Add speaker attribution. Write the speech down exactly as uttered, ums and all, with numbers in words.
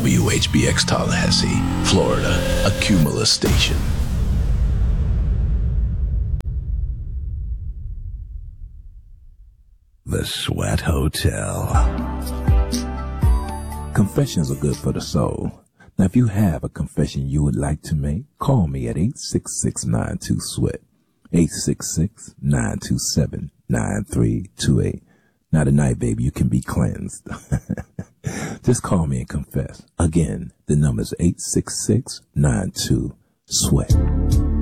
Speaker 1: W H B X Tallahassee, Florida, a Cumulus station.
Speaker 2: The Sweat Hotel.
Speaker 3: Confessions are good for the soul. Now, if you have a confession you would like to make, call me at eight six six, nine two, SWEAT, eight six six, nine two seven, nine three two eight. Now tonight, baby, you can be cleansed. Just call me and confess. Again, the number's eight six six, nine two, SWEAT.